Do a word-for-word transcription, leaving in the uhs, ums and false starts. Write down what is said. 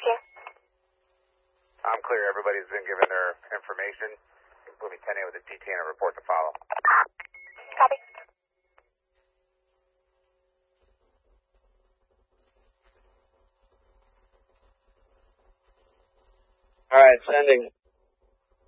you. I'm clear. Everybody's been given their information. Moving ten A with a D T and a report to follow. Copy. All right, sending.